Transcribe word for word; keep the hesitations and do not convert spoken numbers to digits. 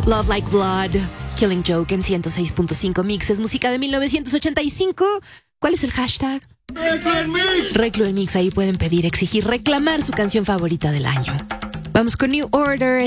Love Like Blood, Killing Joke en ciento seis punto cinco Mix. Es música de mil novecientos ochenta y cinco. ¿Cuál es el hashtag? Reclaim Mix. Reclaim Mix. Ahí pueden pedir, exigir, reclamar su canción favorita del año. Vamos con New Order.